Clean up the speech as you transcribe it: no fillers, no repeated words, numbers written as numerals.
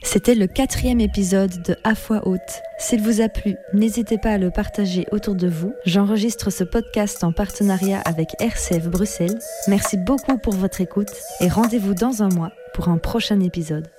C'était le 4e épisode de À Voix haute. S'il vous a plu, n'hésitez pas à le partager autour de vous. J'enregistre ce podcast en partenariat avec RCF Bruxelles. Merci beaucoup pour votre écoute et rendez-vous dans un mois pour un prochain épisode.